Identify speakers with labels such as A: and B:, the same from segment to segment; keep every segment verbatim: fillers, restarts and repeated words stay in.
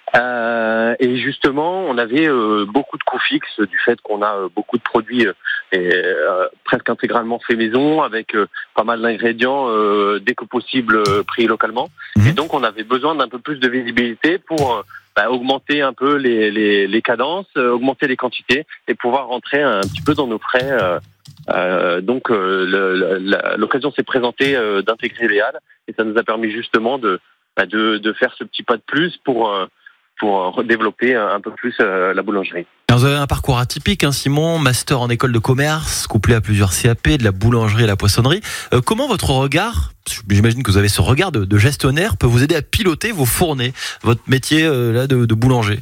A: Euh, et justement, on avait euh, beaucoup de coûts fixes du fait qu'on a euh, beaucoup de produits euh, et, euh, presque intégralement faits maison, avec euh, pas mal d'ingrédients euh, dès que possible euh, pris localement. Mmh. Et donc, on avait besoin d'un peu plus de visibilité pour euh, bah, augmenter un peu les, les, les cadences, euh, augmenter les quantités et pouvoir rentrer un petit peu dans nos frais. Euh, euh, donc, euh, le, le, l'occasion s'est présentée euh, d'intégrer Léal et ça nous a permis justement de, bah, de, de faire ce petit pas de plus pour euh, pour développer un peu plus la boulangerie.
B: Alors vous avez un parcours atypique, hein, Simon, master en école de commerce, couplé à plusieurs C A P, de la boulangerie à la poissonnerie. Euh, comment votre regard, j'imagine que vous avez ce regard de, de gestionnaire, peut vous aider à piloter vos fournées, votre métier euh, là de, de boulanger?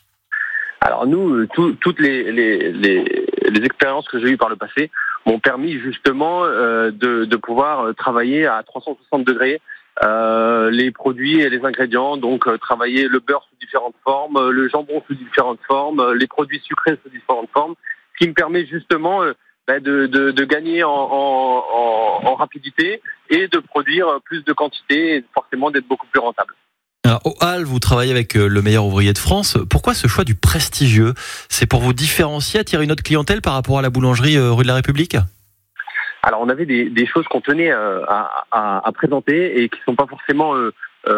A: Alors nous, tout, toutes les, les, les, les expériences que j'ai eues par le passé m'ont permis justement euh, de, de pouvoir travailler à trois cent soixante degrés Euh, les produits et les ingrédients, donc euh, travailler le beurre sous différentes formes, euh, le jambon sous différentes formes, euh, les produits sucrés sous différentes formes, ce qui me permet justement euh, bah, de, de, de gagner en, en, en, en rapidité et de produire plus de quantité et forcément d'être beaucoup plus rentable.
B: Alors, au Halles, vous travaillez avec le meilleur ouvrier de France. Pourquoi ce choix du prestigieux? C'est pour vous différencier, attirer une autre clientèle par rapport à la boulangerie euh, rue de la République?
A: Alors on avait des, des choses qu'on tenait euh, à, à, à présenter et qui sont pas forcément euh,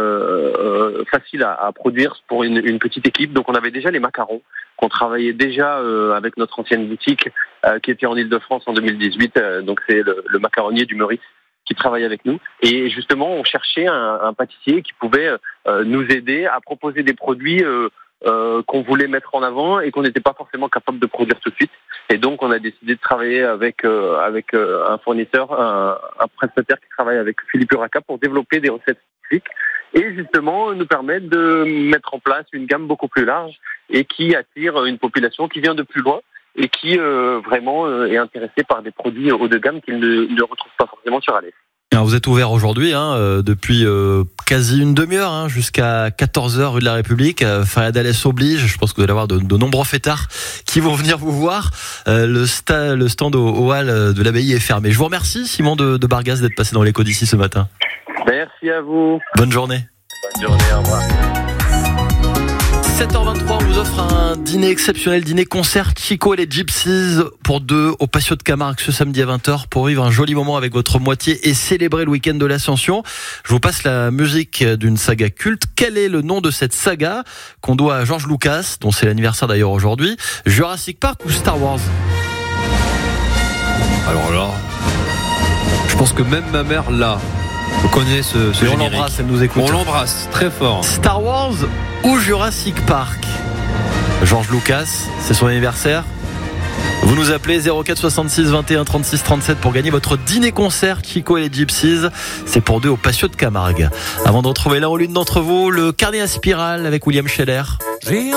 A: euh, faciles à, à produire pour une, une petite équipe. Donc on avait déjà les macarons qu'on travaillait déjà euh, avec notre ancienne boutique euh, qui était en Île-de-France en deux mille dix-huit. Euh, donc c'est le, le macaronnier du Meurice qui travaille avec nous. Et justement on cherchait un, un pâtissier qui pouvait euh, nous aider à proposer des produits euh, Euh, qu'on voulait mettre en avant et qu'on n'était pas forcément capable de produire tout de suite. Et donc, on a décidé de travailler avec euh, avec euh, un fournisseur, un, un prestataire qui travaille avec Philippe Uraca pour développer des recettes spécifiques et justement nous permettre de mettre en place une gamme beaucoup plus large et qui attire une population qui vient de plus loin et qui euh, vraiment euh, est intéressée par des produits haut de gamme qu'ils ne, ne retrouvent pas forcément sur Alès.
B: Alors vous êtes ouvert aujourd'hui, hein, euh, depuis euh, quasi une demi-heure, hein, jusqu'à quatorze heures rue de la République. Euh, Fariad Alès oblige. Je pense que vous allez avoir de, de nombreux fêtards qui vont venir vous voir. Euh, le, sta, le stand au, au hall de l'Abbaye est fermé. Je vous remercie, Simon de, de Bargas, d'être passé dans l'écho d'ici ce matin.
A: Merci à vous.
B: Bonne journée.
A: Bonne journée, au revoir.
B: sept heures vingt-trois, on vous offre un dîner exceptionnel, dîner-concert Chico et les Gypsies pour deux au Patio de Camargue ce samedi à vingt heures pour vivre un joli moment avec votre moitié et célébrer le week-end de l'Ascension. Je vous passe la musique d'une saga culte. Quel est le nom de cette saga qu'on doit à George Lucas, dont c'est l'anniversaire d'ailleurs aujourd'hui? Jurassic Park ou Star Wars?
C: Alors là, je pense que même ma mère là on connaît ce, ce
B: on
C: générique.
B: l'embrasse, elle nous écoute.
C: On l'embrasse très fort.
B: Star Wars ou Jurassic Park? George Lucas, c'est son anniversaire. Vous nous appelez zéro quatre soixante-six vingt et un trente-six trente-sept pour gagner votre dîner-concert Chico et les Gypsies. C'est pour deux au Patio de Camargue. Avant de retrouver l'un ou l'une d'entre vous, le carnet à spirale avec William Scheller.